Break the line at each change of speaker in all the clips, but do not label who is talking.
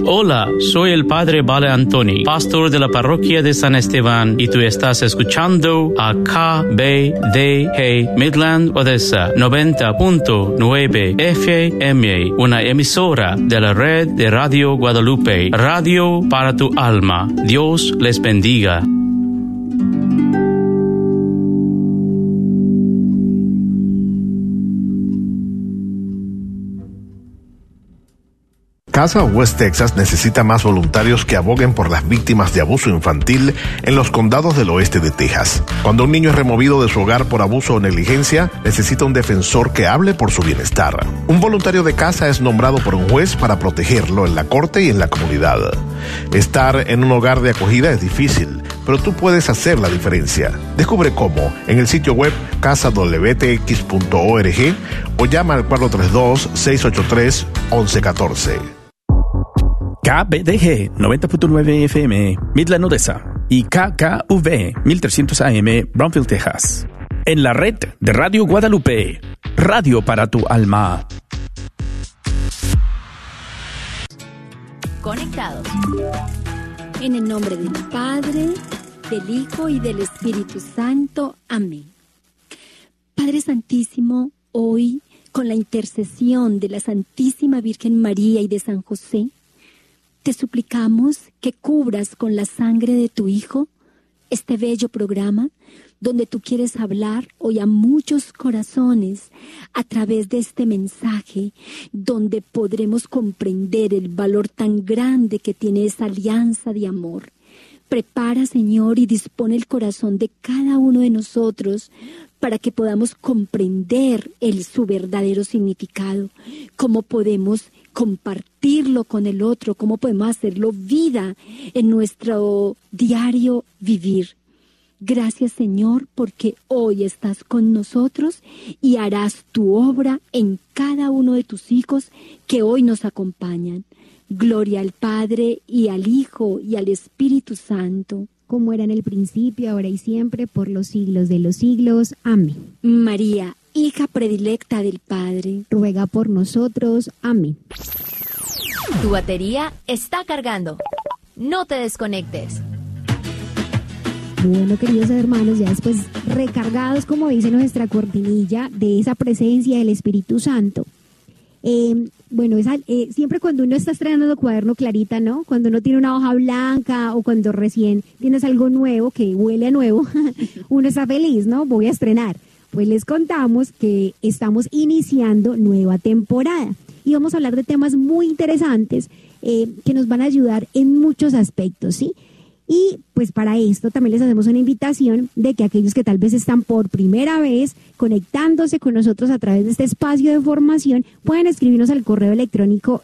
Hola, soy el Padre Vale Antoni, pastor de la parroquia de San Esteban, y tú estás escuchando a KBDG Midland Odessa 90.9 FM, una emisora de la red de Radio Guadalupe, Radio para tu alma. Dios les bendiga.
Casa West Texas necesita más voluntarios que aboguen por las víctimas de abuso infantil en los condados del oeste de Texas. Cuando un niño es removido de su hogar por abuso o negligencia, necesita un defensor que hable por su bienestar. Un voluntario de casa es nombrado por un juez para protegerlo en la corte y en la comunidad. Estar en un hogar de acogida es difícil, pero tú puedes hacer la diferencia. Descubre cómo en el sitio web casadwtx.org o llama al 432-683-1114.
KBDG 90.9 FM, Midland Odessa, y KKV 1300 AM, Brownsville, Texas. En la red de Radio Guadalupe, Radio para tu alma.
Conectados. En el nombre del Padre, del Hijo y del Espíritu Santo. Amén. Padre Santísimo, hoy, con la intercesión de la Santísima Virgen María y de San José, te suplicamos que cubras con la sangre de tu Hijo este bello programa donde tú quieres hablar hoy a muchos corazones a través de este mensaje, donde podremos comprender el valor tan grande que tiene esa alianza de amor. Prepara, Señor, y dispone el corazón de cada uno de nosotros para que podamos comprender su verdadero significado, cómo podemos compartirlo con el otro, cómo podemos hacerlo vida en nuestro diario vivir. Gracias, Señor, porque hoy estás con nosotros y harás tu obra en cada uno de tus hijos que hoy nos acompañan. Gloria al Padre, y al Hijo, y al Espíritu Santo.
Como era en el principio, ahora y siempre, por los siglos de los siglos. Amén.
María, hija predilecta del Padre,
ruega por nosotros. Amén.
Tu batería está cargando. No te desconectes.
Bueno, queridos hermanos, ya después recargados, como dice nuestra cortinilla, de esa presencia del Espíritu Santo. Siempre cuando uno está estrenando el cuaderno, Clarita, ¿no? Cuando uno tiene una hoja blanca o cuando recién tienes algo nuevo que huele a nuevo, uno está feliz, ¿no? Voy a estrenar. Pues les contamos que estamos iniciando nueva temporada y vamos a hablar de temas muy interesantes que nos van a ayudar en muchos aspectos, ¿sí? Y pues para esto también les hacemos una invitación de que aquellos que tal vez están por primera vez conectándose con nosotros a través de este espacio de formación pueden escribirnos al correo electrónico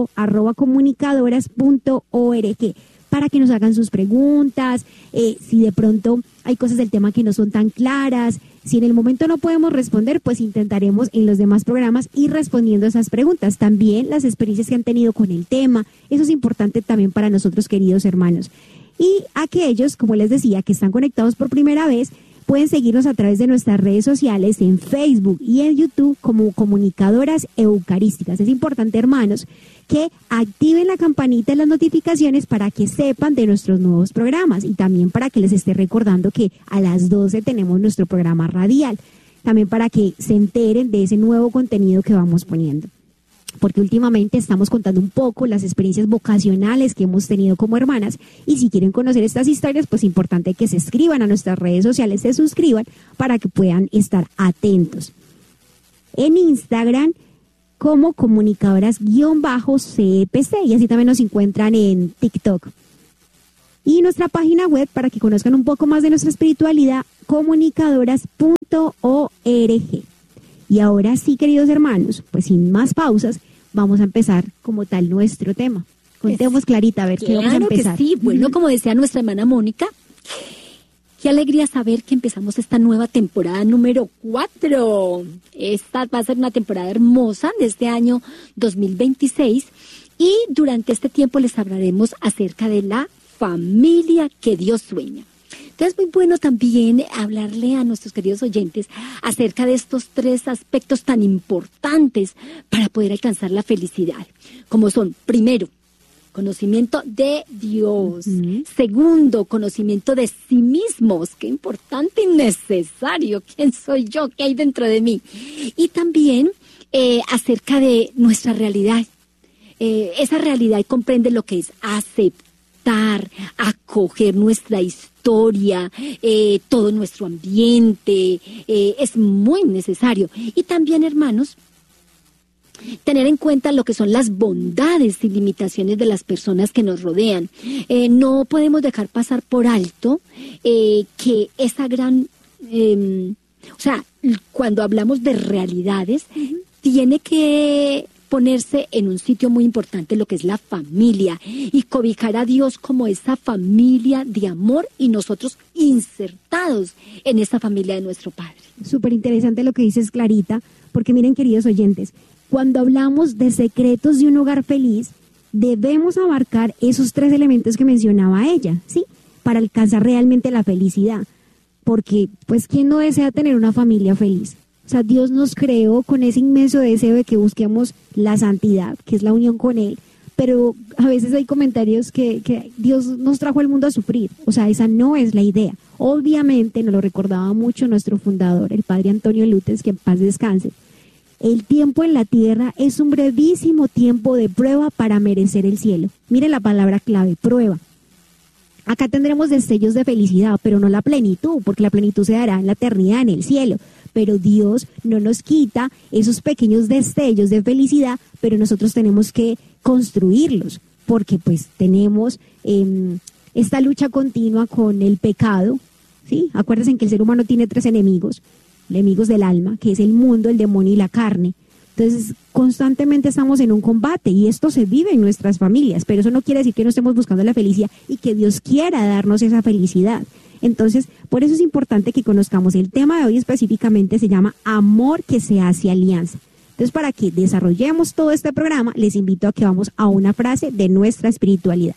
info@comunicadoras.org para que nos hagan sus preguntas, si de pronto hay cosas del tema que no son tan claras. Si en el momento no podemos responder, pues intentaremos en los demás programas ir respondiendo esas preguntas. También las experiencias que han tenido con el tema, eso es importante también para nosotros, queridos hermanos. Y aquellos, como les decía, que están conectados por primera vez, pueden seguirnos a través de nuestras redes sociales en Facebook y en YouTube como Comunicadoras Eucarísticas. Es importante, hermanos, que activen la campanita de las notificaciones para que sepan de nuestros nuevos programas y también para que les esté recordando que a las 12 tenemos nuestro programa radial, también para que se enteren de ese nuevo contenido que vamos poniendo. Porque últimamente estamos contando un poco las experiencias vocacionales que hemos tenido como hermanas y si quieren conocer estas historias, pues es importante que se escriban a nuestras redes sociales, se suscriban para que puedan estar atentos. En Instagram como comunicadoras-CPC y así también nos encuentran en TikTok. Y nuestra página web para que conozcan un poco más de nuestra espiritualidad, comunicadoras.org. Y ahora sí, queridos hermanos, pues sin más pausas, vamos a empezar como tal nuestro tema. Contemos, Clarita, a ver qué vamos a empezar.
Que sí, bueno, como decía nuestra hermana Mónica, qué alegría saber que empezamos esta nueva temporada número 4. Esta va a ser una temporada hermosa de este año 2026 y durante este tiempo les hablaremos acerca de la familia que Dios sueña. Entonces es muy bueno también hablarle a nuestros queridos oyentes acerca de estos 3 aspectos tan importantes para poder alcanzar la felicidad, como son, primero, conocimiento de Dios. Segundo, conocimiento de sí mismos. Qué importante y necesario. ¿Quién soy yo? ¿Qué hay dentro de mí? Y también acerca de nuestra realidad. Esa realidad comprende lo que es aceptar, acoger nuestra historia, todo nuestro ambiente. Es muy necesario. Y también, hermanos, tener en cuenta lo que son las bondades y limitaciones de las personas que nos rodean. No podemos dejar pasar por alto que esa gran... cuando hablamos de realidades, tiene que ponerse en un sitio muy importante lo que es la familia y cobijar a Dios como esa familia de amor y nosotros insertados en esa familia de nuestro Padre.
Súper interesante lo que dices, Clarita, porque miren, queridos oyentes, cuando hablamos de secretos de un hogar feliz, debemos abarcar esos 3 elementos que mencionaba ella, ¿sí? Para alcanzar realmente la felicidad. Porque, pues, ¿quién no desea tener una familia feliz? O sea, Dios nos creó con ese inmenso deseo de que busquemos la santidad, que es la unión con Él. Pero a veces hay comentarios que Dios nos trajo al mundo a sufrir. O sea, esa no es la idea. Obviamente, nos lo recordaba mucho nuestro fundador, el padre Antonio Lutes, que en paz descanse. El tiempo en la tierra es un brevísimo tiempo de prueba para merecer el cielo. Mire la palabra clave, prueba. Acá tendremos destellos de felicidad, pero no la plenitud, porque la plenitud se dará en la eternidad, en el cielo. Pero Dios no nos quita esos pequeños destellos de felicidad, pero nosotros tenemos que construirlos, porque pues tenemos esta lucha continua con el pecado, ¿sí? Acuérdense que el ser humano tiene 3 enemigos del alma, que es el mundo, el demonio y la carne. Entonces, constantemente estamos en un combate y esto se vive en nuestras familias, pero eso no quiere decir que no estemos buscando la felicidad y que Dios quiera darnos esa felicidad. Entonces, por eso es importante que conozcamos. El tema de hoy específicamente se llama Amor que se hace alianza. Entonces, para que desarrollemos todo este programa, les invito a que vamos a una frase de nuestra espiritualidad.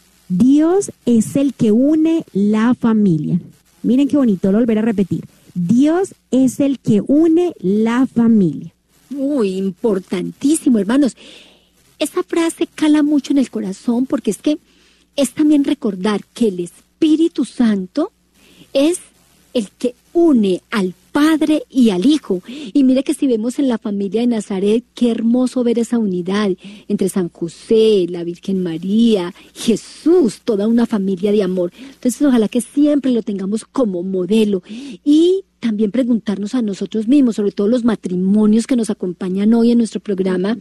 Dios es el que une la familia. Miren qué bonito, lo volver a repetir. Dios es el que une la familia.
Muy importantísimo, hermanos. Esa frase cala mucho en el corazón porque es que es también recordar que el Espíritu Santo es el que une al Padre y al Hijo. Y mire que si vemos en la familia de Nazaret, qué hermoso ver esa unidad entre San José, la Virgen María, Jesús, toda una familia de amor. Entonces ojalá que siempre lo tengamos como modelo y también preguntarnos a nosotros mismos, sobre todo los matrimonios que nos acompañan hoy en nuestro programa,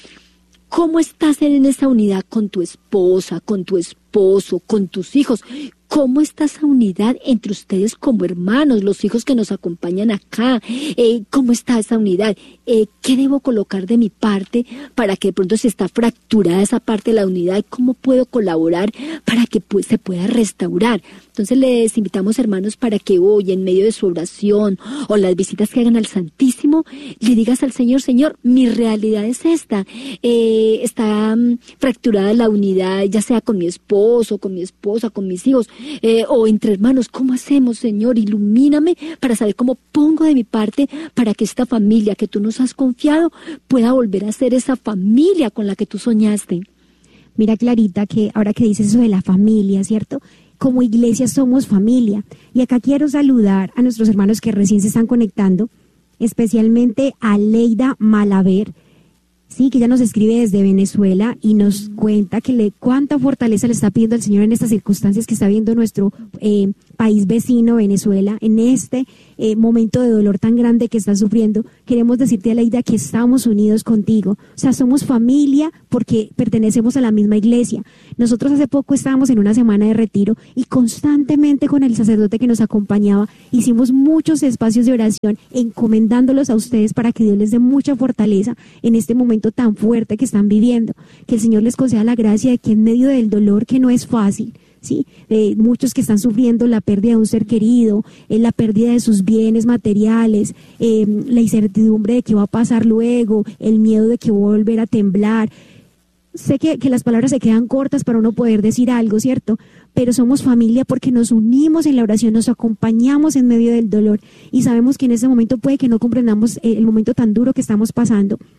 ¿cómo estás en esa unidad con tu esposa, con tu esposo, con tus hijos? ¿Cómo está esa unidad entre ustedes como hermanos, los hijos que nos acompañan acá? ¿Cómo está esa unidad? ¿Qué debo colocar de mi parte para que de pronto si está fracturada esa parte de la unidad, cómo puedo colaborar para que se pueda restaurar? Entonces les invitamos, hermanos, para que hoy en medio de su oración o las visitas que hagan al Santísimo, le digas al Señor, Señor, mi realidad es esta. Está fracturada la unidad, ya sea con mi esposo, con mi esposa, con mis hijos, o entre hermanos. ¿Cómo hacemos, Señor? Ilumíname para saber cómo pongo de mi parte para que esta familia que tú nos has confiado pueda volver a ser esa familia con la que tú soñaste.
Mira, Clarita, que ahora que dices eso de la familia, ¿cierto? Como iglesia somos familia. Y acá quiero saludar a nuestros hermanos que recién se están conectando, especialmente a Leida Malaver, sí, que ella nos escribe desde Venezuela y nos cuenta que cuánta fortaleza le está pidiendo al Señor en estas circunstancias que está viendo nuestro país vecino, Venezuela, en este momento de dolor tan grande que está sufriendo. Queremos decirte, Aleida, que estamos unidos contigo. O sea, somos familia porque pertenecemos a la misma iglesia. Nosotros hace poco estábamos en una semana de retiro y constantemente con el sacerdote que nos acompañaba hicimos muchos espacios de oración encomendándolos a ustedes para que Dios les dé mucha fortaleza en este momento tan fuerte que están viviendo. Que el Señor les conceda la gracia de que en medio del dolor, que no es fácil, ¿sí? Muchos que están sufriendo la pérdida de un ser querido, la pérdida de sus bienes materiales, la incertidumbre de qué va a pasar luego, el miedo de que voy a volver a temblar. Sé que las palabras se quedan cortas para uno poder decir algo, ¿cierto? Pero somos familia porque nos unimos en la oración, nos acompañamos en medio del dolor y sabemos que en ese momento puede que no comprendamos el momento tan duro que estamos pasando.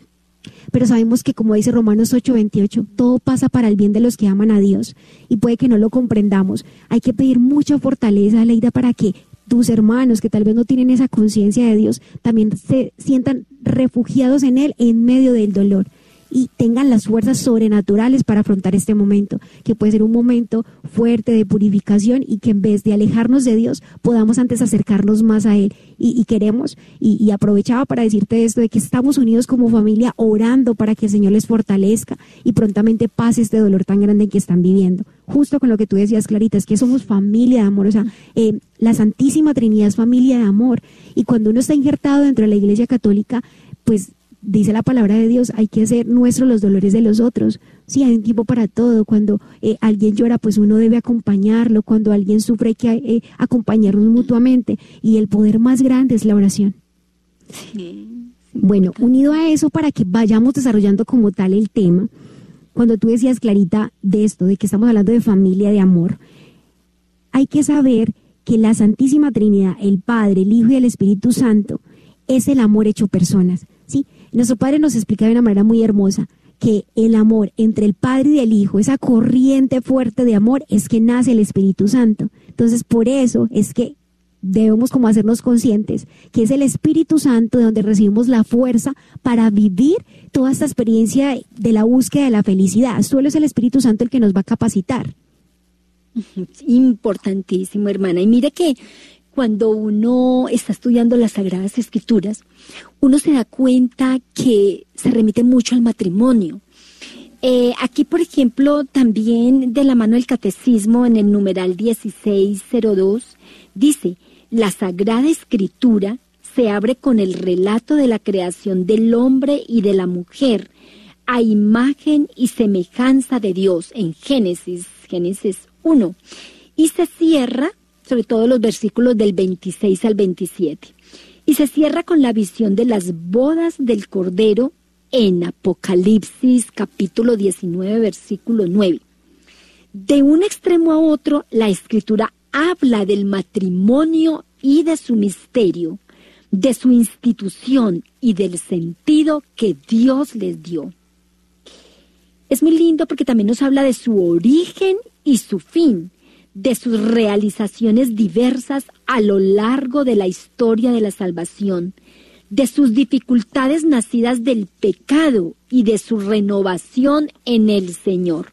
Pero sabemos que, como dice Romanos 8:28, todo pasa para el bien de los que aman a Dios, y puede que no lo comprendamos. Hay que pedir mucha fortaleza, Leida, para que tus hermanos que tal vez no tienen esa conciencia de Dios también se sientan refugiados en Él en medio del dolor y tengan las fuerzas sobrenaturales para afrontar este momento, que puede ser un momento fuerte de purificación, y que en vez de alejarnos de Dios podamos antes acercarnos más a Él. Y queremos, y aprovechaba para decirte esto, de que estamos unidos como familia orando para que el Señor les fortalezca y prontamente pase este dolor tan grande que están viviendo. Justo con lo que tú decías, Clarita, es que somos familia de amor, o sea, la Santísima Trinidad es familia de amor, y cuando uno está injertado dentro de la Iglesia Católica, pues dice la palabra de Dios, hay que hacer nuestros los dolores de los otros. Sí, hay un tiempo para todo. Cuando alguien llora, pues uno debe acompañarlo. Cuando alguien sufre, hay que acompañarnos mutuamente. Y el poder más grande es la oración.
Sí.
Bueno, unido a eso, para que vayamos desarrollando como tal el tema, cuando tú decías, Clarita, de esto, de que estamos hablando de familia, de amor, hay que saber que la Santísima Trinidad, el Padre, el Hijo y el Espíritu Santo, es el amor hecho personas, ¿sí? Nuestro Padre nos explica de una manera muy hermosa que el amor entre el Padre y el Hijo, esa corriente fuerte de amor, es que nace el Espíritu Santo. Entonces, por eso es que debemos como hacernos conscientes que es el Espíritu Santo de donde recibimos la fuerza para vivir toda esta experiencia de la búsqueda de la felicidad. Solo es el Espíritu Santo el que nos va a capacitar.
Importantísimo, hermana. Y mire que cuando uno está estudiando las Sagradas Escrituras, uno se da cuenta que se remite mucho al matrimonio. Aquí, por ejemplo, también de la mano del Catecismo, en el numeral 1602, dice: la Sagrada Escritura se abre con el relato de la creación del hombre y de la mujer, a imagen y semejanza de Dios, en Génesis 1, y se cierra, sobre todo los versículos del 26 al 27. Y se cierra con la visión de las bodas del Cordero en Apocalipsis capítulo 19, versículo 9. De un extremo a otro, la Escritura habla del matrimonio y de su misterio, de su institución y del sentido que Dios les dio. Es muy lindo porque también nos habla de su origen y su fin, de sus realizaciones diversas a lo largo de la historia de la salvación, de sus dificultades nacidas del pecado y de su renovación en el Señor.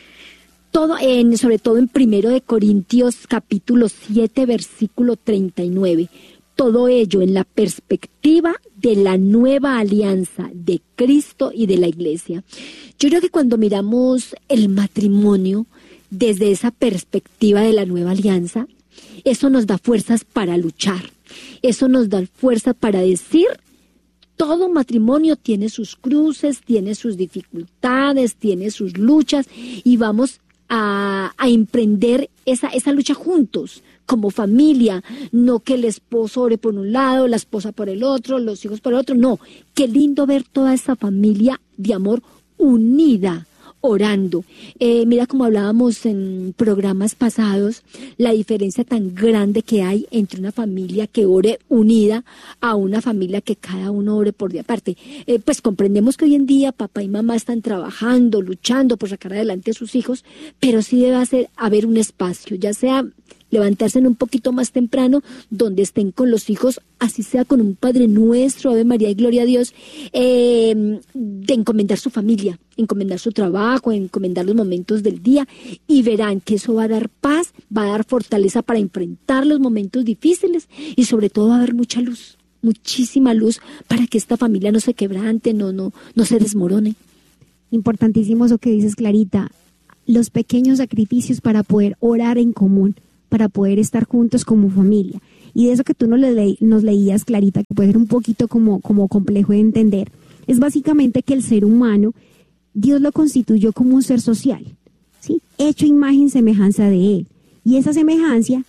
Sobre todo en 1 Corintios capítulo 7, versículo 39. Todo ello en la perspectiva de la nueva alianza de Cristo y de la Iglesia. Yo creo que cuando miramos el matrimonio desde esa perspectiva de la nueva alianza, eso nos da fuerzas para luchar. Eso nos da fuerza para decir: todo matrimonio tiene sus cruces, tiene sus dificultades, tiene sus luchas, y vamos a emprender esa lucha juntos, como familia. No que el esposo ore por un lado, la esposa por el otro, los hijos por el otro. No, qué lindo ver toda esa familia de amor unida, orando. Mira, como hablábamos en programas pasados, la diferencia tan grande que hay entre una familia que ore unida a una familia que cada uno ore por de aparte. Pues comprendemos que hoy en día papá y mamá están trabajando, luchando por sacar adelante a sus hijos, pero sí debe haber un espacio, ya sea levantarse en un poquito más temprano, donde estén con los hijos, así sea con un Padre Nuestro, Ave María y Gloria a Dios, de encomendar su familia, encomendar su trabajo, encomendar los momentos del día, y verán que eso va a dar paz, va a dar fortaleza para enfrentar los momentos difíciles, y sobre todo va a haber mucha luz, muchísima luz, para que esta familia no se quebrante, no se desmorone.
Importantísimo eso que dices, Clarita, los pequeños sacrificios para poder orar en común, para poder estar juntos como familia. Y de eso que tú nos leías, Clarita, que puede ser un poquito como complejo de entender, es básicamente que el ser humano, Dios lo constituyó como un ser social, ¿sí? Hecho imagen y semejanza de Él. Y esa semejanza,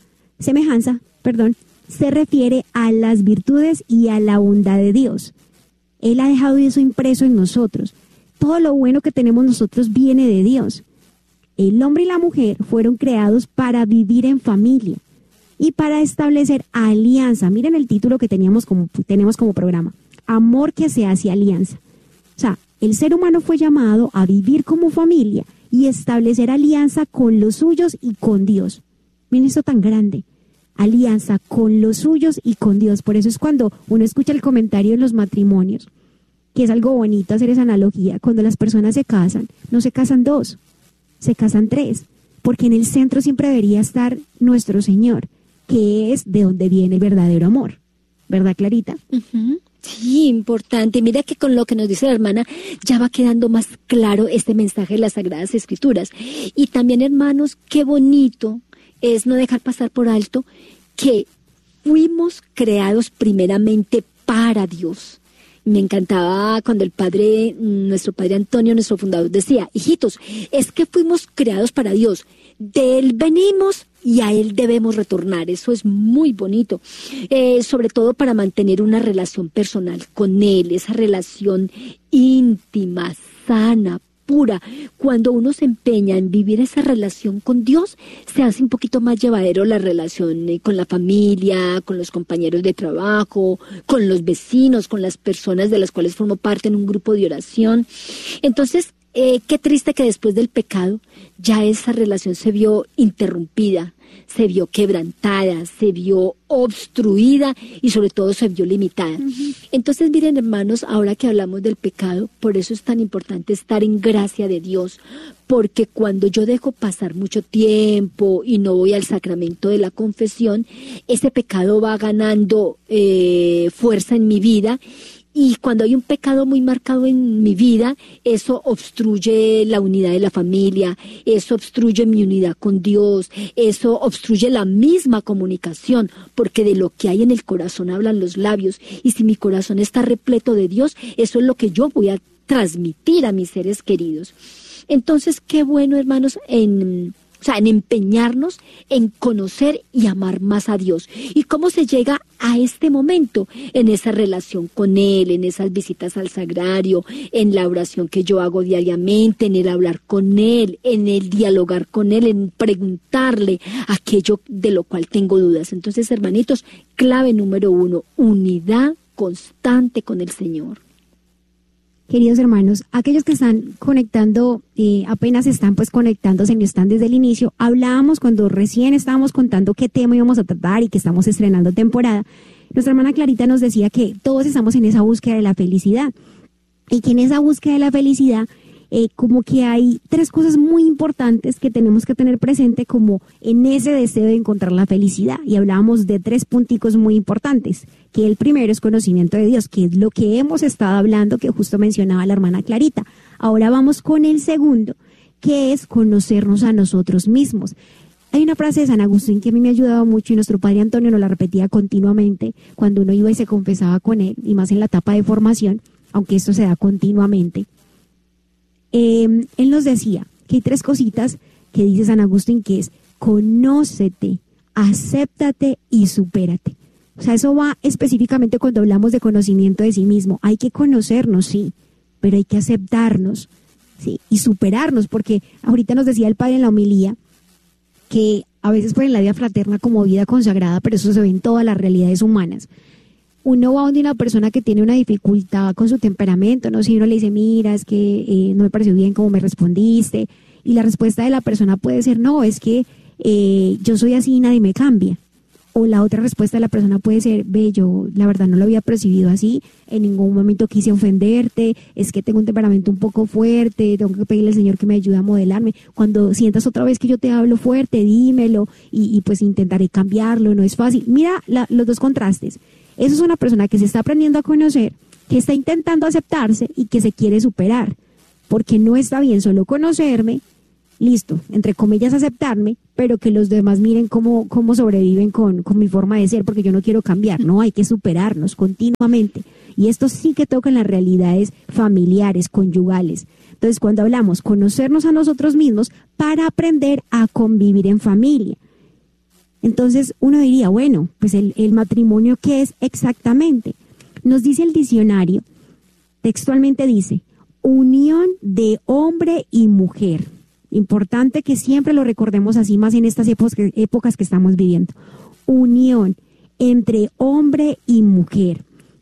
se refiere a las virtudes y a la bondad de Dios. Él ha dejado eso impreso en nosotros. Todo lo bueno que tenemos nosotros viene de Dios. El hombre y la mujer fueron creados para vivir en familia y para establecer alianza. Miren el título que tenemos como programa: amor que se hace alianza. O sea, el ser humano fue llamado a vivir como familia y establecer alianza con los suyos y con Dios. Miren esto tan grande. Alianza con los suyos y con Dios. Por eso es cuando uno escucha el comentario en los matrimonios, que es algo bonito hacer esa analogía. Cuando las personas se casan, no se casan 2, se casan 3, porque en el centro siempre debería estar nuestro Señor, que es de donde viene el verdadero amor. ¿Verdad, Clarita?
Uh-huh. Sí, importante. Mira que con lo que nos dice la hermana ya va quedando más claro este mensaje de las Sagradas Escrituras. Y también, hermanos, qué bonito es no dejar pasar por alto que fuimos creados primeramente para Dios. Me encantaba cuando nuestro padre Antonio, nuestro fundador, decía: hijitos, es que fuimos creados para Dios, de Él venimos y a Él debemos retornar. Eso es muy bonito, sobre todo para mantener una relación personal con Él, esa relación íntima, sana, pura. Cuando uno se empeña en vivir esa relación con Dios, se hace un poquito más llevadero la relación con la familia, con los compañeros de trabajo, con los vecinos, con las personas de las cuales formo parte en un grupo de oración. Entonces, qué triste que después del pecado ya esa relación se vio interrumpida, se vio quebrantada, se vio obstruida y sobre todo se vio limitada. Uh-huh. Entonces, miren, hermanos, ahora que hablamos del pecado, por eso es tan importante estar en gracia de Dios, porque cuando yo dejo pasar mucho tiempo y no voy al sacramento de la confesión, ese pecado va ganando fuerza en mi vida. Y cuando hay un pecado muy marcado en mi vida, eso obstruye la unidad de la familia, eso obstruye mi unidad con Dios, eso obstruye la misma comunicación, porque de lo que hay en el corazón hablan los labios, y si mi corazón está repleto de Dios, eso es lo que yo voy a transmitir a mis seres queridos. Entonces, qué bueno, hermanos, en empeñarnos en conocer y amar más a Dios. ¿Y cómo se llega a este momento? En esa relación con Él, en esas visitas al sagrario, en la oración que yo hago diariamente, en el hablar con Él, en el dialogar con Él, en preguntarle aquello de lo cual tengo dudas. Entonces, hermanitos, clave número 1, unidad constante con el Señor.
Queridos hermanos, aquellos que están conectando, apenas están pues conectándose, no están desde el inicio, hablábamos cuando recién estábamos contando qué tema íbamos a tratar y que estamos estrenando temporada. Nuestra hermana Clarita nos decía que todos estamos en esa búsqueda de la felicidad y que en esa búsqueda de la felicidad como que hay 3 cosas muy importantes que tenemos que tener presente como en ese deseo de encontrar la felicidad. Y hablábamos de 3 punticos muy importantes, que el primero es conocimiento de Dios, que es lo que hemos estado hablando, que justo mencionaba la hermana Clarita. Ahora vamos con el segundo, que es conocernos a nosotros mismos. Hay una frase de San Agustín que a mí me ha ayudado mucho y nuestro padre Antonio nos la repetía continuamente cuando uno iba y se confesaba con él, y más en la etapa de formación, aunque esto se da continuamente. Él nos decía que hay 3 cositas que dice San Agustín, que es conócete, acéptate y supérate. O sea, eso va específicamente cuando hablamos de conocimiento de sí mismo. Hay que conocernos, sí, pero hay que aceptarnos, sí, y superarnos, porque ahorita nos decía el padre en la homilía que a veces ponen la vida fraterna como vida consagrada, pero eso se ve en todas las realidades humanas. Uno va donde una persona que tiene una dificultad con su temperamento, no sé, uno le dice, mira, es que no me pareció bien cómo me respondiste, y la respuesta de la persona puede ser, no, es que yo soy así y nadie me cambia. O la otra respuesta de la persona puede ser, ve, yo la verdad no lo había percibido así, en ningún momento quise ofenderte, es que tengo un temperamento un poco fuerte, tengo que pedirle al Señor que me ayude a modelarme. Cuando sientas otra vez que yo te hablo fuerte, dímelo, y pues intentaré cambiarlo, no es fácil. Mira los 2 contrastes. Eso es una persona que se está aprendiendo a conocer, que está intentando aceptarse y que se quiere superar, porque no está bien solo conocerme, listo, entre comillas aceptarme, pero que los demás miren cómo sobreviven con mi forma de ser, porque yo no quiero cambiar. No, hay que superarnos continuamente. Y esto sí que toca en las realidades familiares, conyugales. Entonces, cuando hablamos, conocernos a nosotros mismos para aprender a convivir en familia. Entonces uno diría, bueno, pues el matrimonio, ¿qué es exactamente? Nos dice el diccionario, textualmente dice, unión de hombre y mujer. Importante que siempre lo recordemos así, más en estas épocas que estamos viviendo. Unión entre hombre y mujer,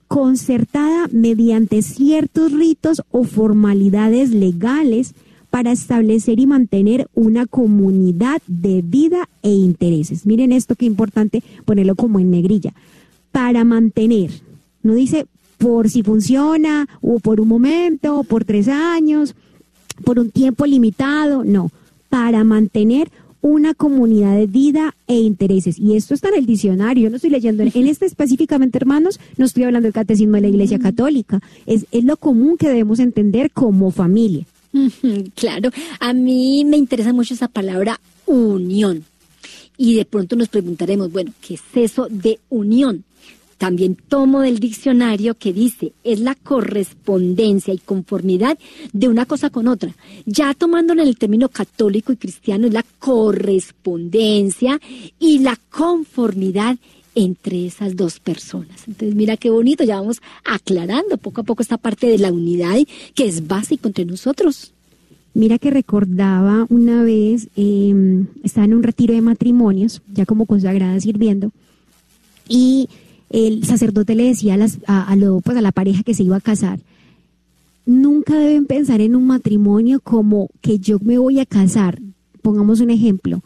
concertada mediante ciertos ritos o formalidades legales para establecer y mantener una comunidad de vida e intereses. Miren esto, qué importante ponerlo como en negrilla. Para mantener, no dice por si funciona, o por un momento, o por 3 años, por un tiempo limitado, no. Para mantener una comunidad de vida e intereses. Y esto está en el diccionario, yo no estoy leyendo. En este específicamente, hermanos, no estoy hablando del catecismo de la Iglesia Católica. Es lo común que debemos entender como familia.
Claro, a mí me interesa mucho esa palabra unión. Y de pronto nos preguntaremos, bueno, ¿qué es eso de unión? También tomo del diccionario que dice, es la correspondencia y conformidad de una cosa con otra. Ya tomándolo en el término católico y cristiano, es la correspondencia y la conformidad entre esas dos personas. Entonces, mira qué bonito, ya vamos aclarando poco a poco esta parte de la unidad que es básico entre nosotros.
Mira que recordaba una vez, estaba en un retiro de matrimonios, ya como consagrada sirviendo, y el sacerdote le decía a la pareja que se iba a casar, nunca deben pensar en un matrimonio como que yo me voy a casar. Pongamos un ejemplo,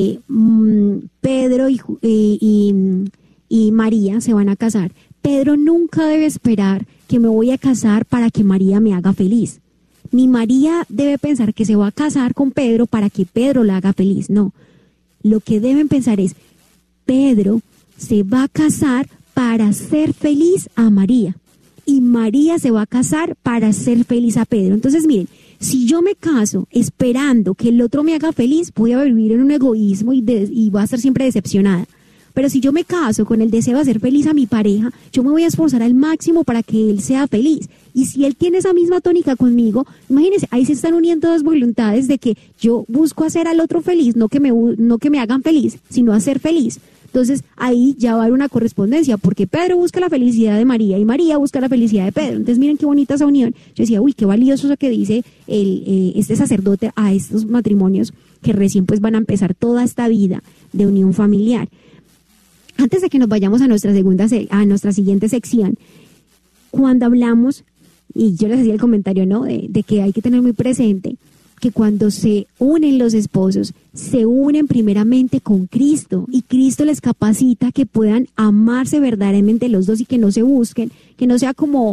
Pedro y María se van a casar. Pedro nunca debe esperar que me voy a casar para que María me haga feliz. Ni María debe pensar que se va a casar con Pedro para que Pedro la haga feliz. No, lo que deben pensar es, Pedro se va a casar para hacer feliz a María y María se va a casar para hacer feliz a Pedro. Entonces, miren, si yo me caso esperando que el otro me haga feliz, voy a vivir en un egoísmo y voy a estar siempre decepcionada. Pero si yo me caso con el deseo de hacer feliz a mi pareja, yo me voy a esforzar al máximo para que él sea feliz. Y si él tiene esa misma tónica conmigo, imagínense, ahí se están uniendo dos voluntades de que yo busco hacer al otro feliz, no que me hagan feliz, sino hacer feliz. Entonces ahí ya va a haber una correspondencia, porque Pedro busca la felicidad de María y María busca la felicidad de Pedro. Entonces miren qué bonita esa unión. Yo decía, uy, qué valioso eso que dice este sacerdote a estos matrimonios que recién pues van a empezar toda esta vida de unión familiar. Antes de que nos vayamos a nuestra siguiente sección, cuando hablamos, y yo les hacía el comentario, ¿no? De que hay que tener muy presente que cuando se unen los esposos, se unen primeramente con Cristo y Cristo les capacita que puedan amarse verdaderamente los dos y que no se busquen, que no sea como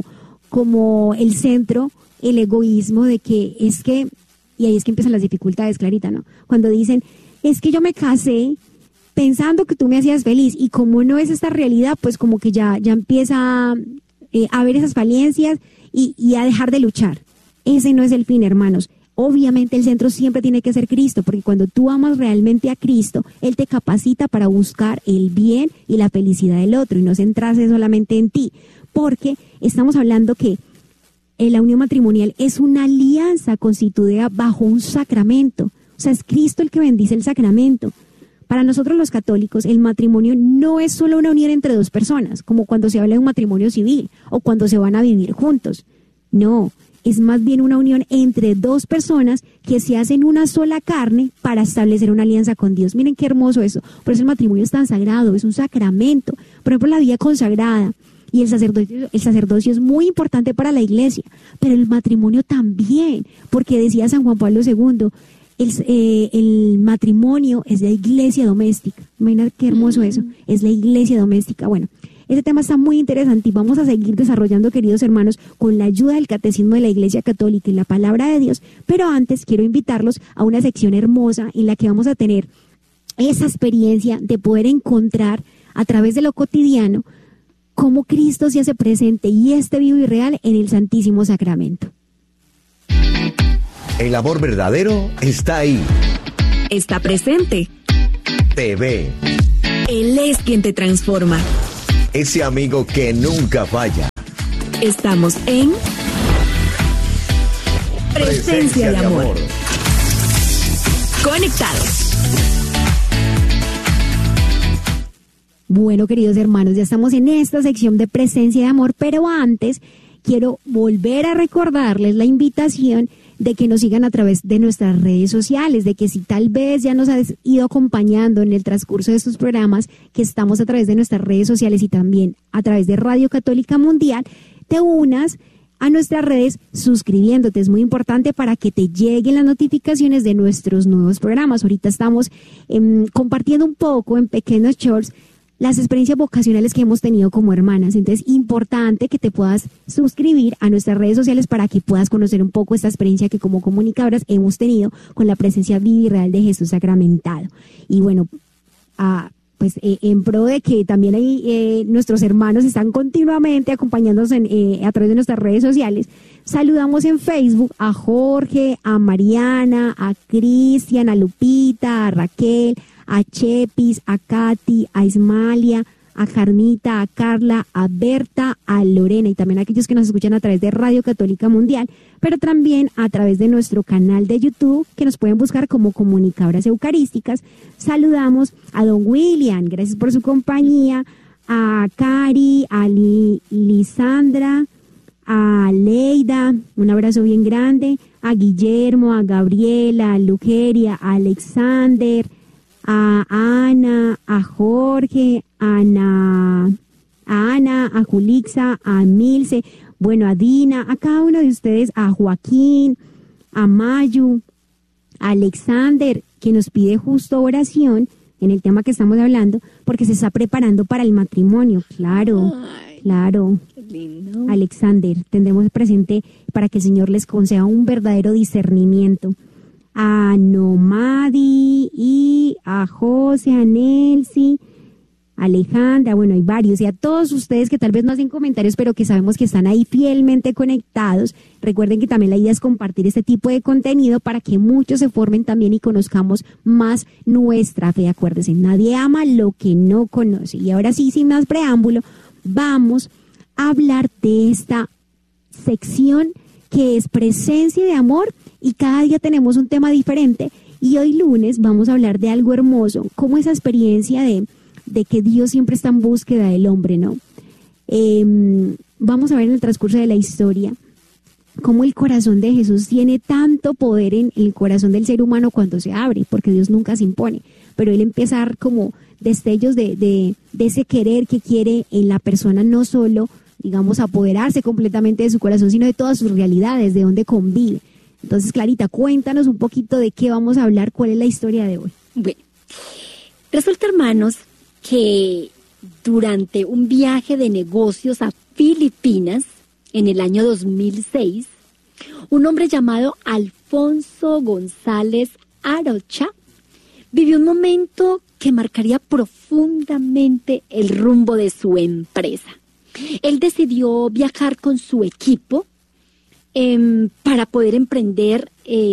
el centro, el egoísmo de que es que, y ahí es que empiezan las dificultades, Clarita, ¿no? Cuando dicen, es que yo me casé pensando que tú me hacías feliz y como no es esta realidad, pues como que ya empieza a ver esas falencias y a dejar de luchar. Ese no es el fin, hermanos. Obviamente el centro siempre tiene que ser Cristo, porque cuando tú amas realmente a Cristo, Él te capacita para buscar el bien y la felicidad del otro y no centrarse solamente en ti, porque estamos hablando que la unión matrimonial es una alianza constituida bajo un sacramento, o sea, es Cristo el que bendice el sacramento. Para nosotros los católicos, el matrimonio no es solo una unión entre dos personas, como cuando se habla de un matrimonio civil o cuando se van a vivir juntos. No, es más bien una unión entre dos personas que se hacen una sola carne para establecer una alianza con Dios. Miren qué hermoso eso. Por eso el matrimonio es tan sagrado, es un sacramento. Por ejemplo, la vida consagrada y el sacerdocio es muy importante para la iglesia, pero el matrimonio también, porque decía San Juan Pablo II, el matrimonio es la iglesia doméstica. Imagínate qué hermoso eso, es la iglesia doméstica. Bueno, ese tema está muy interesante y vamos a seguir desarrollando, queridos hermanos, con la ayuda del Catecismo de la Iglesia Católica y la Palabra de Dios. Pero antes quiero invitarlos a una sección hermosa en la que vamos a tener esa experiencia de poder encontrar a través de lo cotidiano cómo Cristo se hace presente y vivo y real en el Santísimo Sacramento.
El amor verdadero está ahí.
Está presente.
Te ve.
Él es quien te transforma.
Ese amigo que nunca falla.
Estamos en Presencia de Amor. Conectados.
Bueno, queridos hermanos, ya estamos en esta sección de Presencia de Amor, pero antes quiero volver a recordarles la invitación de que nos sigan a través de nuestras redes sociales, de que si tal vez ya nos has ido acompañando en el transcurso de estos programas, que estamos a través de nuestras redes sociales y también a través de Radio Católica Mundial, te unas a nuestras redes suscribiéndote. Es muy importante para que te lleguen las notificaciones de nuestros nuevos programas. Ahorita estamos compartiendo un poco en pequeños shorts las experiencias vocacionales que hemos tenido como hermanas. Entonces, importante que te puedas suscribir a nuestras redes sociales para que puedas conocer un poco esta experiencia que como comunicadoras hemos tenido con la presencia viva y real de Jesús sacramentado. Y bueno, pues en pro de que también hay, nuestros hermanos están continuamente acompañándonos a través de nuestras redes sociales, saludamos en Facebook a Jorge, a Mariana, a Cristian, a Lupita, a Raquel, a Chepis, a Katy, a Ismalia, a Carmita, a Carla, a Berta, a Lorena y también a aquellos que nos escuchan a través de Radio Católica Mundial, pero también a través de nuestro canal de YouTube, que nos pueden buscar como Comunicadoras Eucarísticas. Saludamos a don William, gracias por su compañía, a Cari, a Lisandra, a Leida, un abrazo bien grande, a Guillermo, a Gabriela, a Lugeria, a Alexander, a Ana, a Jorge, a Ana, a Julixa, a Milce, bueno, a Dina, a cada uno de ustedes, a Joaquín, a Mayu, a Alexander, que nos pide justo oración en el tema que estamos hablando, porque se está preparando para el matrimonio. Claro, claro.
Qué lindo.
Alexander, tendremos presente para que el Señor les conceda un verdadero discernimiento. A Nomadi y a José, a Nelsi, Alejandra, bueno, hay varios, y a todos ustedes que tal vez no hacen comentarios, pero que sabemos que están ahí fielmente conectados. Recuerden que también la idea es compartir este tipo de contenido para que muchos se formen también y conozcamos más nuestra fe. Acuérdense, nadie ama lo que no conoce. Y ahora sí, sin más preámbulo, vamos a hablar de esta sección que es presencia de amor, y cada día tenemos un tema diferente, y hoy lunes vamos a hablar de algo hermoso, como esa experiencia de que Dios siempre está en búsqueda del hombre, ¿no? Vamos a ver en el transcurso de la historia cómo el corazón de Jesús tiene tanto poder en el corazón del ser humano cuando se abre, porque Dios nunca se impone, pero Él empieza a dar como destellos de ese querer que quiere en la persona, no solo, digamos, apoderarse completamente de su corazón, sino de todas sus realidades, de dónde convive. Entonces, Clarita, cuéntanos un poquito de qué vamos a hablar, cuál es la historia de hoy.
Bueno, resulta, hermanos, que durante un viaje de negocios a Filipinas, en el año 2006, un hombre llamado Alfonso González Arocha vivió un momento que marcaría profundamente el rumbo de su empresa. Él decidió viajar con su equipo para poder emprender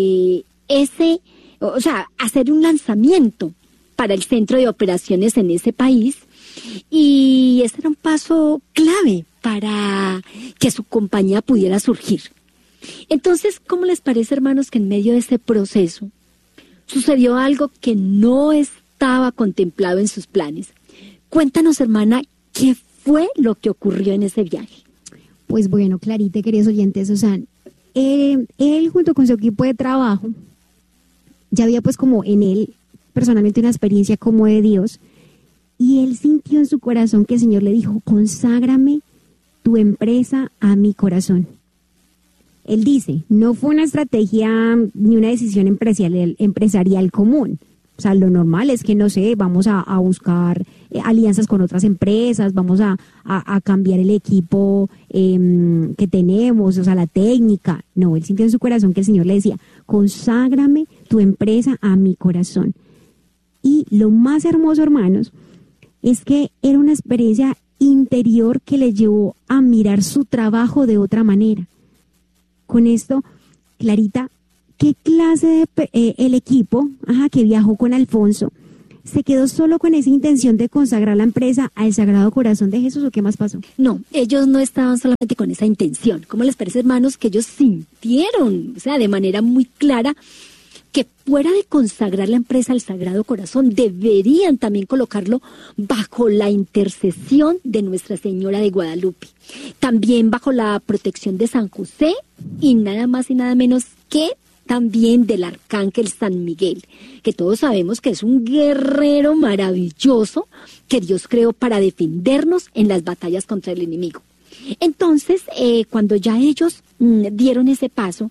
hacer un lanzamiento para el centro de operaciones en ese país, y ese era un paso clave para que su compañía pudiera surgir. Entonces, ¿cómo les parece, hermanos, que en medio de ese proceso sucedió algo que no estaba contemplado en sus planes? Cuéntanos, hermana, ¿qué fue lo que ocurrió en ese viaje?
Pues bueno, Clarita, queridos oyentes, o sea, él junto con su equipo de trabajo, ya había pues como en él personalmente una experiencia como de Dios, y él sintió en su corazón que el Señor le dijo: conságrame tu empresa a mi corazón. Él dice, no fue una estrategia ni una decisión empresarial común. O sea, lo normal es que, no sé, vamos a buscar alianzas con otras empresas, vamos a cambiar el equipo que tenemos, o sea, la técnica. No, él sintió en su corazón que el Señor le decía: conságrame tu empresa a mi corazón. Y lo más hermoso, hermanos, es que era una experiencia interior que le llevó a mirar su trabajo de otra manera. Con esto, Clarita, ¿qué clase de el equipo que viajó con Alfonso se quedó solo con esa intención de consagrar la empresa al Sagrado Corazón de Jesús, o qué más pasó?
No, ellos no estaban solamente con esa intención. ¿Cómo les parece, hermanos, que ellos sintieron, o sea, de manera muy clara, que fuera de consagrar la empresa al Sagrado Corazón, deberían también colocarlo bajo la intercesión de Nuestra Señora de Guadalupe, también bajo la protección de San José y nada más y nada menos que también del Arcángel San Miguel, que todos sabemos que es un guerrero maravilloso que Dios creó para defendernos en las batallas contra el enemigo. Entonces, cuando ya ellos dieron ese paso,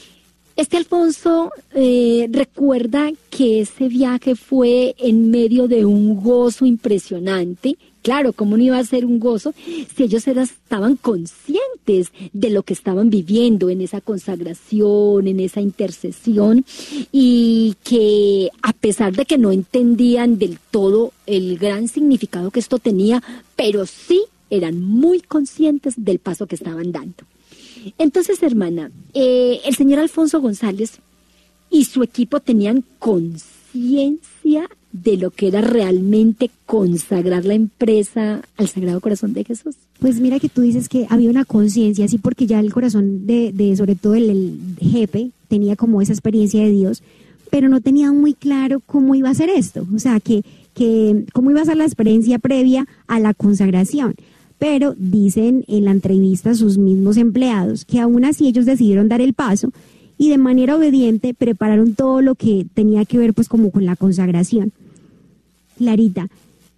Alfonso recuerda que ese viaje fue en medio de un gozo impresionante. Claro, ¿cómo no iba a ser un gozo si ellos estaban conscientes de lo que estaban viviendo en esa consagración, en esa intercesión, y que a pesar de que no entendían del todo el gran significado que esto tenía, pero sí eran muy conscientes del paso que estaban dando. Entonces, hermana, el señor Alfonso González y su equipo tenían conciencia de lo que era realmente consagrar la empresa al Sagrado Corazón de Jesús.
Pues mira que tú dices que había una conciencia, sí, porque ya el corazón de sobre todo el jefe tenía como esa experiencia de Dios, pero no tenía muy claro cómo iba a ser esto, o sea, que cómo iba a ser la experiencia previa a la consagración. Pero dicen en la entrevista sus mismos empleados que aún así ellos decidieron dar el paso y de manera obediente prepararon todo lo que tenía que ver pues como con la consagración. Clarita,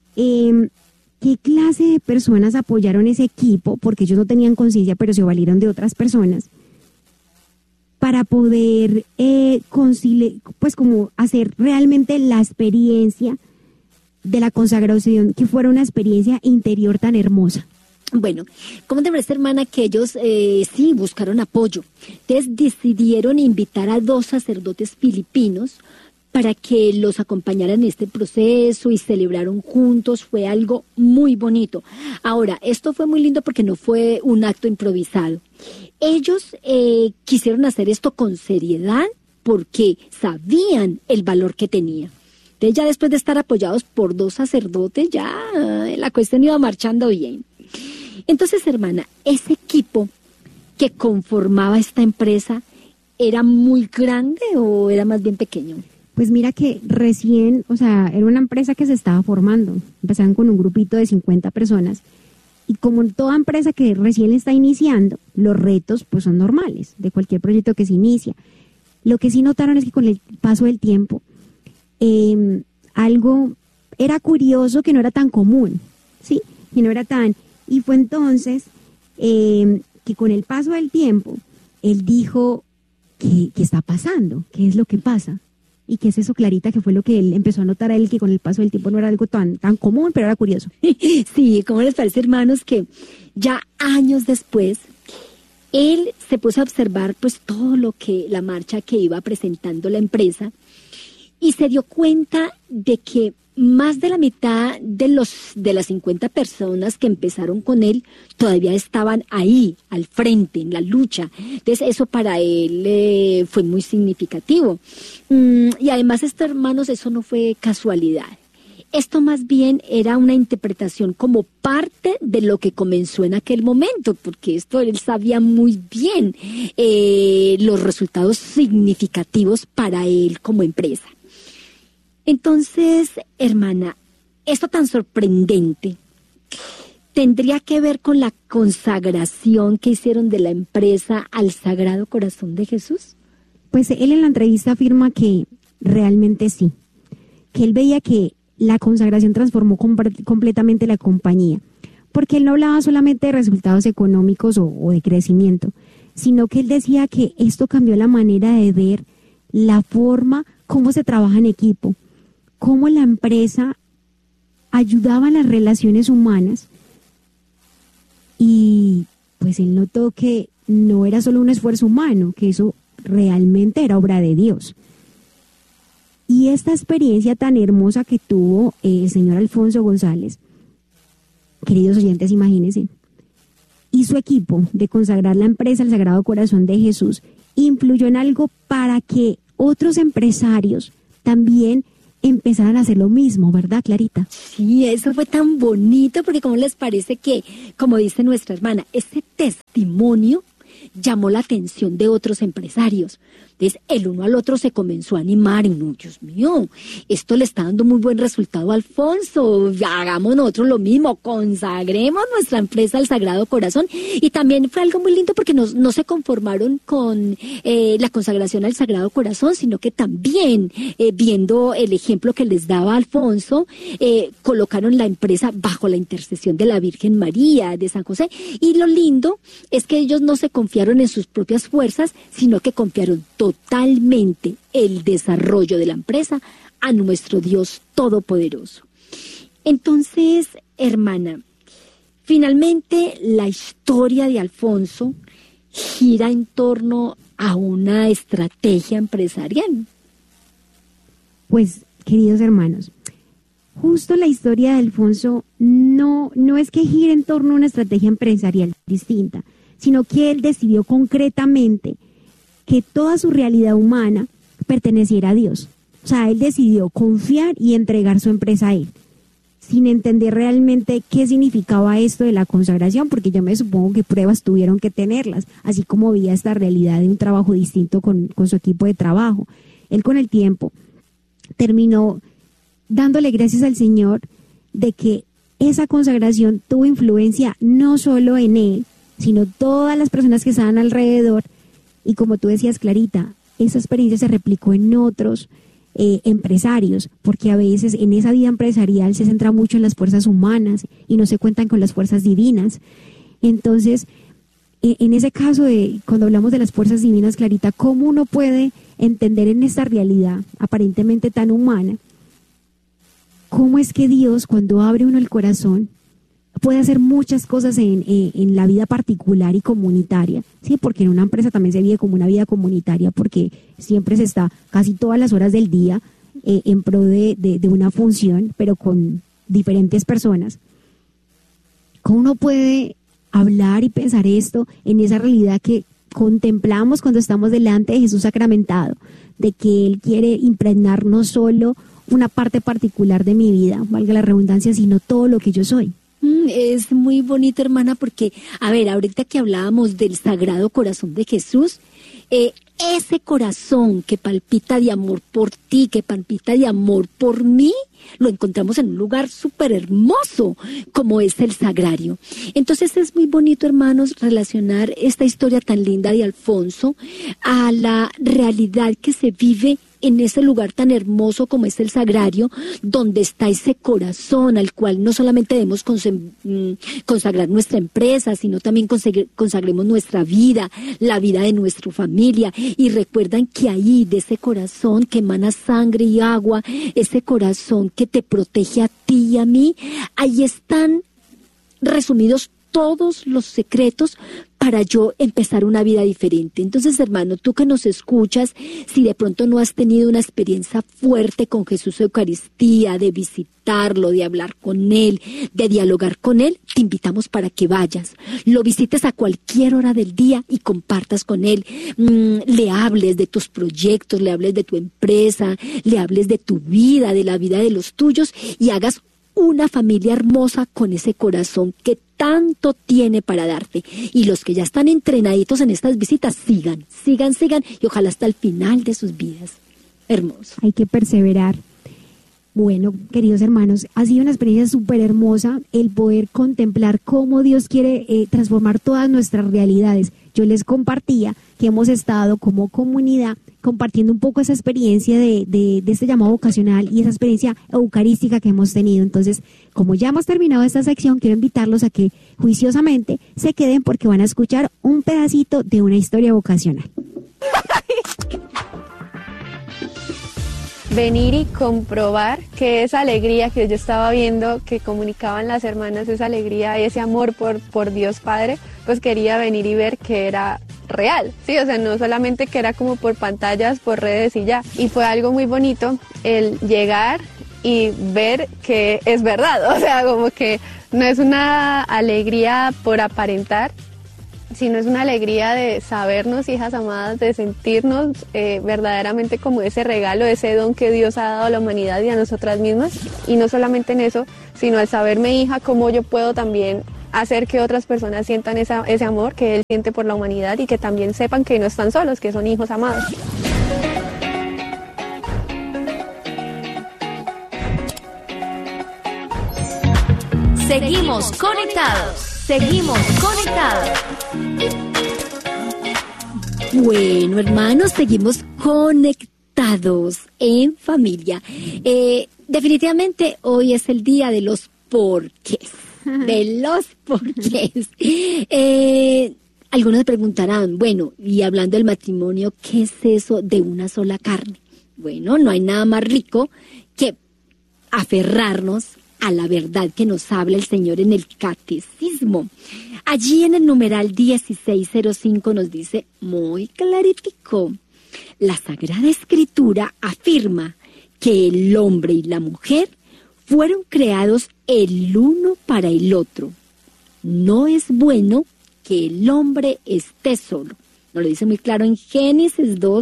¿qué clase de personas apoyaron ese equipo? Porque ellos no tenían conciencia, pero se valieron de otras personas para poder pues como hacer realmente la experiencia de la consagración, que fuera una experiencia interior tan hermosa.
Bueno, ¿cómo te parece, hermana, que ellos sí buscaron apoyo? Entonces decidieron invitar a 2 sacerdotes filipinos para que los acompañaran en este proceso y celebraron juntos. Fue algo muy bonito. Ahora, esto fue muy lindo porque no fue un acto improvisado. Ellos quisieron hacer esto con seriedad porque sabían el valor que tenía. Entonces ya después de estar apoyados por 2 sacerdotes, ya la cuestión iba marchando bien. Entonces, hermana, ese equipo que conformaba esta empresa, ¿era muy grande o era más bien pequeño?
Pues mira que recién, o sea, era una empresa que se estaba formando. Empezaron con un grupito de 50 personas. Y como en toda empresa que recién está iniciando, los retos pues son normales de cualquier proyecto que se inicia. Lo que sí notaron es que con el paso del tiempo, algo era curioso que no era tan común, ¿sí? Que no era tan... Y fue entonces que con el paso del tiempo, él dijo, ¿qué está pasando? ¿Qué es lo que pasa? ¿Y qué es eso, Clarita? Que fue lo que él empezó a notar a él, que con el paso del tiempo no era algo tan común, pero era curioso.
Sí, ¿cómo les parece, hermanos, que ya años después, él se puso a observar pues todo lo que, la marcha que iba presentando la empresa, y se dio cuenta de que más de la mitad de las 50 personas que empezaron con él todavía estaban ahí, al frente, en la lucha. Entonces eso para él fue muy significativo. Y además, hermanos, eso no fue casualidad. Esto más bien era una interpretación como parte de lo que comenzó en aquel momento, porque esto él sabía muy bien los resultados significativos para él como empresa. Entonces, hermana, esto tan sorprendente tendría que ver con la consagración que hicieron de la empresa al Sagrado Corazón de Jesús.
Pues él en la entrevista afirma que realmente sí, que él veía que la consagración transformó completamente la compañía, porque él no hablaba solamente de resultados económicos o de crecimiento, sino que él decía que esto cambió la manera de ver la forma, cómo se trabaja en equipo, cómo la empresa ayudaba a las relaciones humanas, y pues él notó que no era solo un esfuerzo humano, que eso realmente era obra de Dios. Y esta experiencia tan hermosa que tuvo el señor Alfonso González, queridos oyentes, imagínense, y su equipo de consagrar la empresa al Sagrado Corazón de Jesús, influyó en algo para que otros empresarios también empezaran a hacer lo mismo, ¿verdad, Clarita?
Sí, eso fue tan bonito, porque ¿cómo les parece que, como dice nuestra hermana, ese testimonio llamó la atención de otros empresarios? Entonces, el uno al otro se comenzó a animar y no, Dios mío, esto le está dando muy buen resultado a Alfonso, hagamos nosotros lo mismo, consagremos nuestra empresa al Sagrado Corazón. Y también fue algo muy lindo porque no se conformaron con la consagración al Sagrado Corazón, sino que también, viendo el ejemplo que les daba Alfonso, colocaron la empresa bajo la intercesión de la Virgen María, de San José. Y lo lindo es que ellos no se confiaron en sus propias fuerzas, sino que confiaron totalmente el desarrollo de la empresa a nuestro Dios Todopoderoso. Entonces, hermana, finalmente la historia de Alfonso gira en torno a una estrategia empresarial.
Pues, queridos hermanos, justo la historia de Alfonso no es que gire en torno a una estrategia empresarial distinta, sino que él decidió concretamente que toda su realidad humana perteneciera a Dios. O sea, él decidió confiar y entregar su empresa a él, sin entender realmente qué significaba esto de la consagración, porque yo me supongo que pruebas tuvieron que tenerlas, así como veía esta realidad de un trabajo distinto con su equipo de trabajo. Él con el tiempo terminó dándole gracias al Señor de que esa consagración tuvo influencia no solo en él, sino todas las personas que estaban alrededor. Y como tú decías, Clarita, esa experiencia se replicó en otros empresarios, porque a veces en esa vida empresarial se centra mucho en las fuerzas humanas y no se cuentan con las fuerzas divinas. Entonces, en ese caso, cuando hablamos de las fuerzas divinas, Clarita, ¿cómo uno puede entender en esta realidad aparentemente tan humana cómo es que Dios, cuando abre uno el corazón, puede hacer muchas cosas en la vida particular y comunitaria? Sí, porque en una empresa también se vive como una vida comunitaria, porque siempre se está casi todas las horas del día en pro de una función, pero con diferentes personas. ¿Cómo uno puede hablar y pensar esto en esa realidad que contemplamos cuando estamos delante de Jesús sacramentado, de que Él quiere impregnar no solo una parte particular de mi vida, valga la redundancia, sino todo lo que yo soy?
Es muy bonito, hermana, porque, a ver, ahorita que hablábamos del Sagrado Corazón de Jesús, ese corazón que palpita de amor por ti, que palpita de amor por mí, lo encontramos en un lugar súper hermoso, como es el sagrario. Entonces es muy bonito, hermanos, relacionar esta historia tan linda de Alfonso a la realidad que se vive en ese lugar tan hermoso como es el sagrario, donde está ese corazón al cual no solamente debemos consagrar nuestra empresa, sino también consagremos nuestra vida, la vida de nuestra familia. Y recuerdan que ahí, de ese corazón que emana sangre y agua, ese corazón que te protege a ti y a mí, ahí están resumidos todos los secretos para yo empezar una vida diferente. Entonces, hermano, tú que nos escuchas, si de pronto no has tenido una experiencia fuerte con Jesús Eucaristía, de visitarlo, de hablar con Él, de dialogar con Él, te invitamos para que vayas, lo visites a cualquier hora del día y compartas con Él, le hables de tus proyectos, le hables de tu empresa, le hables de tu vida, de la vida de los tuyos, y hagas una familia hermosa con ese corazón que tanto tiene para darte. Y los que ya están entrenaditos en estas visitas, sigan, y ojalá hasta el final de sus vidas. Hermoso.
Hay que perseverar. Bueno, queridos hermanos, ha sido una experiencia súper hermosa el poder contemplar cómo Dios quiere transformar todas nuestras realidades. Yo les compartía que hemos estado como comunidad compartiendo un poco esa experiencia de este llamado vocacional y esa experiencia eucarística que hemos tenido. Entonces, como ya hemos terminado esta sección, quiero invitarlos a que juiciosamente se queden, porque van a escuchar un pedacito de una historia vocacional.
Venir y comprobar que esa alegría que yo estaba viendo, que comunicaban las hermanas, esa alegría, ese amor por Dios Padre, pues quería venir y ver que era real, sí, o sea, no solamente que era como por pantallas, por redes y ya. Y fue algo muy bonito el llegar y ver que es verdad, o sea, como que no es una alegría por aparentar, sino es una alegría de sabernos hijas amadas, de sentirnos verdaderamente como ese regalo, ese don que Dios ha dado a la humanidad y a nosotras mismas. Y no solamente en eso, sino al saberme hija, cómo yo puedo también hacer que otras personas sientan ese amor que Él siente por la humanidad y que también sepan que no están solos, que son hijos amados.
Seguimos conectados. Seguimos conectados.
Bueno, hermanos, seguimos conectados en familia. Definitivamente hoy es el día de los porqués. De los porqués. Algunos preguntarán, bueno, y hablando del matrimonio, ¿qué es eso de una sola carne? Bueno, no hay nada más rico que aferrarnos a la verdad que nos habla el Señor en el Catecismo. Allí en el numeral 1605 nos dice muy claritico: la Sagrada Escritura afirma que el hombre y la mujer fueron creados el uno para el otro. No es bueno que el hombre esté solo. Nos lo dice muy claro en Génesis 2,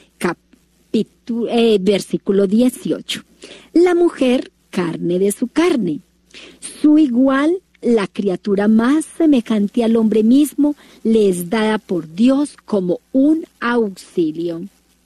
versículo 18. La mujer, carne de su carne. Su igual, la criatura más semejante al hombre mismo, le es dada por Dios como un auxilio,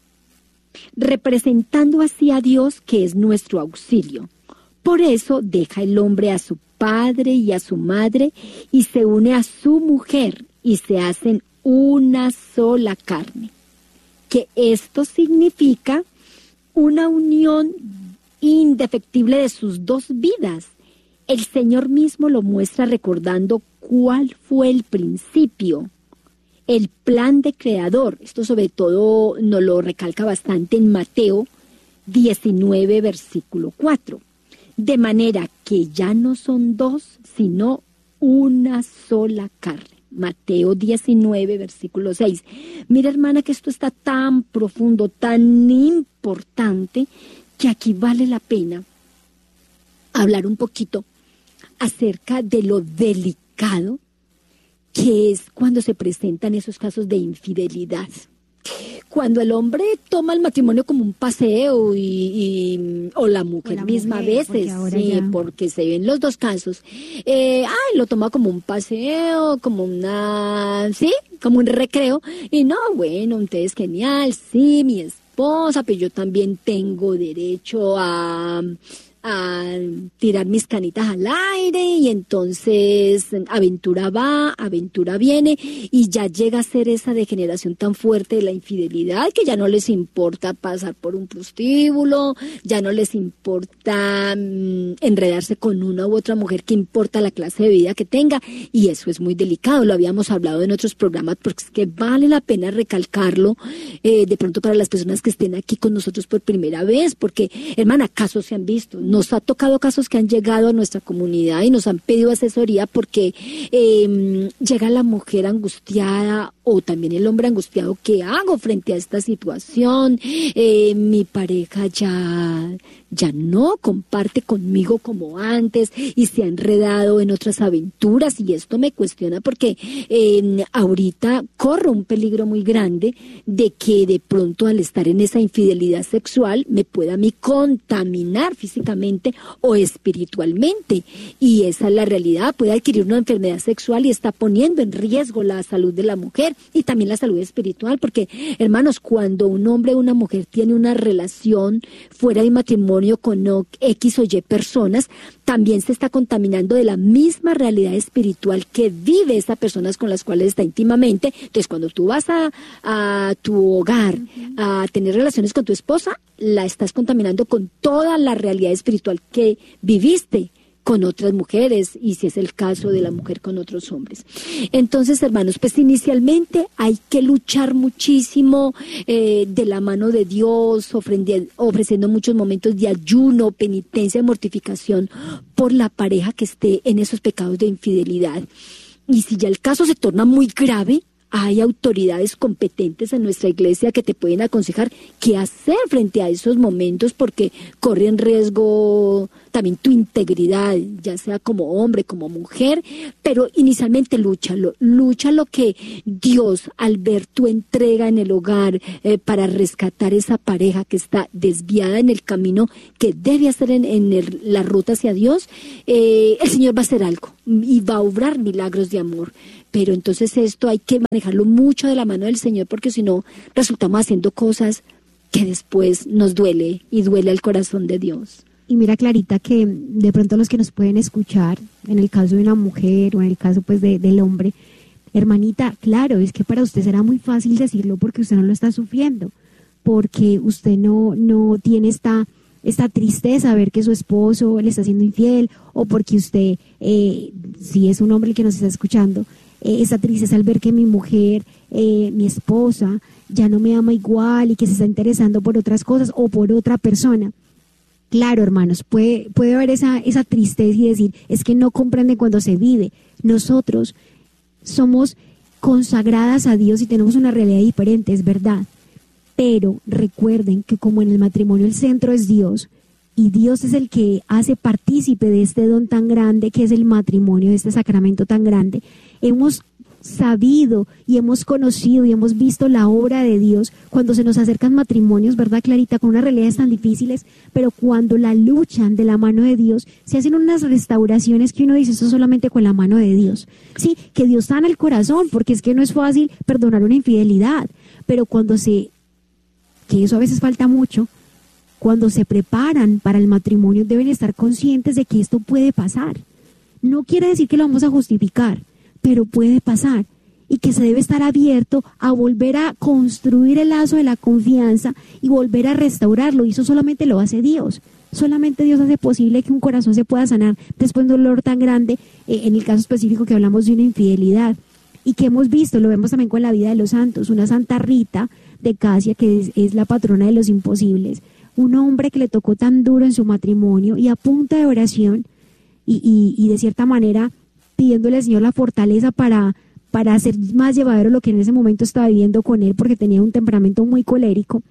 representando así a Dios, que es nuestro auxilio. Por eso deja el hombre a su padre y a su madre y se une a su mujer y se hacen una sola carne. Que esto significa una unión indefectible de sus dos vidas. El Señor mismo lo muestra recordando cuál fue el principio, el plan de creador. Esto sobre todo nos lo recalca bastante en Mateo 19, versículo 4. De manera que ya no son dos, sino una sola carne. Mateo 19, versículo 6. Mira, hermana, que esto está tan profundo, tan importante, que aquí vale la pena hablar un poquito acerca de lo delicado que es cuando se presentan esos casos de infidelidad. Cuando el hombre toma el matrimonio como un paseo o la mujer misma a veces, sí, porque se ven los dos casos, lo toma como un paseo, como como un recreo, y no, bueno, entonces genial, sí, mi esposa, pero yo también tengo derecho a tirar mis canitas al aire, y entonces aventura va, aventura viene, y ya llega a ser esa degeneración tan fuerte de la infidelidad que ya no les importa pasar por un prostíbulo, ya no les importa enredarse con una u otra mujer, que importa la clase de vida que tenga, y eso es muy delicado. Lo habíamos hablado en otros programas, porque es que vale la pena recalcarlo, de pronto para las personas que estén aquí con nosotros por primera vez, porque, hermana, casos se han visto. Nos ha tocado casos que han llegado a nuestra comunidad y nos han pedido asesoría porque llega la mujer angustiada o también el hombre angustiado. ¿Qué hago frente a esta situación? Mi pareja ya no comparte conmigo como antes y se ha enredado en otras aventuras, y esto me cuestiona porque ahorita corro un peligro muy grande de que de pronto al estar en esa infidelidad sexual me pueda a mí contaminar físicamente o espiritualmente, y esa es la realidad. Puede adquirir una enfermedad sexual y está poniendo en riesgo la salud de la mujer y también la salud espiritual, porque, hermanos, cuando un hombre o una mujer tiene una relación fuera de matrimonio con X o Y personas, también se está contaminando de la misma realidad espiritual que vive esas personas con las cuales está íntimamente. Entonces, cuando tú vas a tu hogar a tener relaciones con tu esposa, la estás contaminando con toda la realidad espiritual que viviste con otras mujeres, y si es el caso de la mujer con otros hombres. Entonces, hermanos, pues inicialmente hay que luchar muchísimo de la mano de Dios, ofreciendo muchos momentos de ayuno, penitencia, mortificación por la pareja que esté en esos pecados de infidelidad. Y si ya el caso se torna muy grave, hay autoridades competentes en nuestra iglesia que te pueden aconsejar qué hacer frente a esos momentos, porque corre en riesgo también tu integridad, ya sea como hombre, como mujer, pero inicialmente lúchalo que Dios, al ver tu entrega en el hogar para rescatar esa pareja que está desviada en el camino que debe hacer en la ruta hacia Dios, el Señor va a hacer algo y va a obrar milagros de amor. Pero entonces esto hay que manejarlo mucho de la mano del Señor, porque si no resultamos haciendo cosas que después nos duele y duele al corazón de Dios.
Y mira, Clarita, que de pronto los que nos pueden escuchar, en el caso de una mujer o en el caso pues del hombre, hermanita, claro, es que para usted será muy fácil decirlo porque usted no lo está sufriendo, porque usted no tiene esta tristeza de ver que su esposo le está siendo infiel, o porque usted, si es un hombre el que nos está escuchando, esa tristeza al ver que mi mujer, mi esposa, ya no me ama igual y que se está interesando por otras cosas o por otra persona. Claro, hermanos, puede haber esa tristeza y decir, es que no comprende cuando se vive. Nosotros somos consagradas a Dios y tenemos una realidad diferente, es verdad. Pero recuerden que como en el matrimonio el centro es Dios, y Dios es el que hace partícipe de este don tan grande que es el matrimonio, de este sacramento tan grande, hemos sabido y hemos conocido y hemos visto la obra de Dios cuando se nos acercan matrimonios, ¿verdad, Clarita? Con unas realidades tan difíciles, pero cuando la luchan de la mano de Dios, se hacen unas restauraciones que uno dice, eso solamente con la mano de Dios. Sí, que Dios sana el corazón, porque es que no es fácil perdonar una infidelidad, pero que eso a veces falta mucho, cuando se preparan para el matrimonio deben estar conscientes de que esto puede pasar. No quiere decir que lo vamos a justificar, pero puede pasar y que se debe estar abierto a volver a construir el lazo de la confianza y volver a restaurarlo, y eso solamente lo hace Dios. Solamente Dios hace posible que un corazón se pueda sanar después de un dolor tan grande, en el caso específico que hablamos de una infidelidad, y que hemos visto, lo vemos también con la vida de los santos, una Santa Rita de Casia, que es la patrona de los imposibles, un hombre que le tocó tan duro en su matrimonio y a punta de oración y de cierta manera pidiéndole al Señor la fortaleza para hacer más llevadero lo que en ese momento estaba viviendo con él, porque tenía un temperamento muy colérico,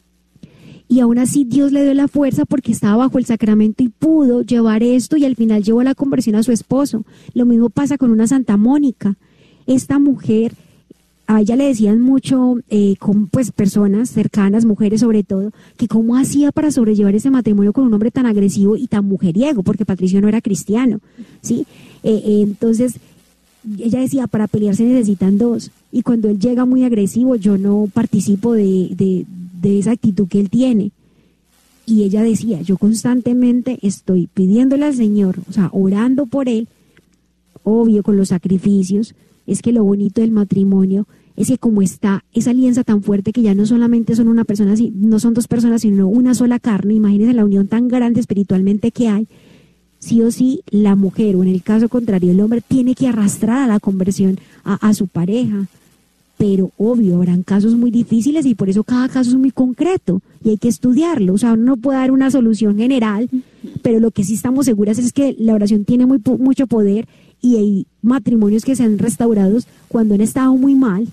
y aún así Dios le dio la fuerza porque estaba bajo el sacramento y pudo llevar esto, y al final llevó la conversión a su esposo. Lo mismo pasa con una Santa Mónica. Esta mujer, a ella le decían mucho, con pues personas cercanas, mujeres sobre todo, que cómo hacía para sobrellevar ese matrimonio con un hombre tan agresivo y tan mujeriego, porque Patricio no era cristiano, ¿sí? Entonces ella decía, para pelear se necesitan dos, y cuando él llega muy agresivo, yo no participo de esa actitud que él tiene. Y ella decía, yo constantemente estoy pidiéndole al Señor, o sea, orando por él, obvio con los sacrificios. Es que lo bonito del matrimonio es que como está esa alianza tan fuerte, que ya no solamente son una persona, no son dos personas, sino una sola carne. Imagínense la unión tan grande espiritualmente que hay. Sí o sí, la mujer, o en el caso contrario, el hombre, tiene que arrastrar a la conversión a su pareja. Pero obvio, habrán casos muy difíciles y por eso cada caso es muy concreto y hay que estudiarlo. O sea, uno no puede dar una solución general, pero lo que sí estamos seguras es que la oración tiene mucho poder, y hay matrimonios que se han restaurado cuando han estado muy mal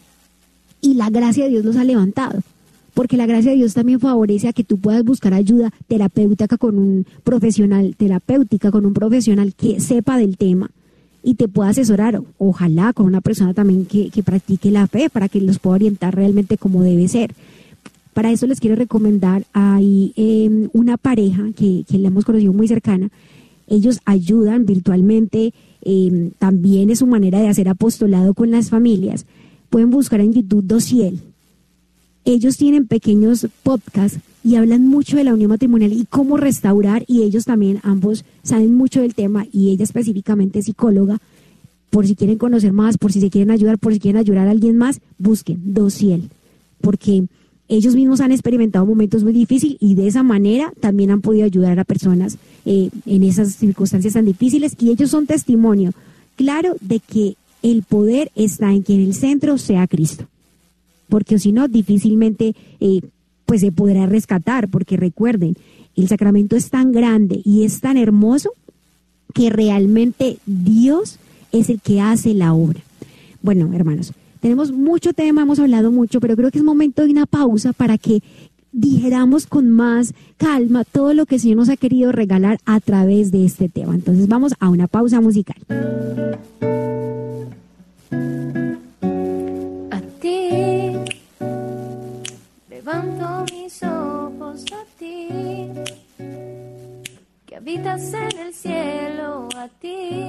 y la gracia de Dios los ha levantado, porque la gracia de Dios también favorece a que tú puedas buscar ayuda terapéutica con un profesional que sepa del tema y te pueda asesorar, ojalá con una persona también que practique la fe, para que los pueda orientar realmente como debe ser. Para eso les quiero recomendar, hay una pareja que la hemos conocido muy cercana. Ellos ayudan virtualmente, también es su manera de hacer apostolado con las familias. Pueden buscar en YouTube Dociel. Ellos tienen pequeños podcasts y hablan mucho de la unión matrimonial y cómo restaurar, y ellos también, ambos, saben mucho del tema, y ella específicamente es psicóloga. Por si quieren conocer más, por si se quieren ayudar, por si quieren ayudar a alguien más, busquen Dociel, porque ellos mismos han experimentado momentos muy difíciles y de esa manera también han podido ayudar a personas en esas circunstancias tan difíciles, y ellos son testimonio claro de que el poder está en que en el centro sea Cristo, porque si no difícilmente pues se podrá rescatar, porque recuerden, el sacramento es tan grande y es tan hermoso que realmente Dios es el que hace la obra. Bueno, hermanos, tenemos mucho tema, hemos hablado mucho, pero creo que es momento de una pausa para que digeramos con más calma todo lo que el Señor nos ha querido regalar a través de este tema. Entonces vamos a una pausa musical.
A ti levanto mis ojos, a ti que habitas en el cielo, a ti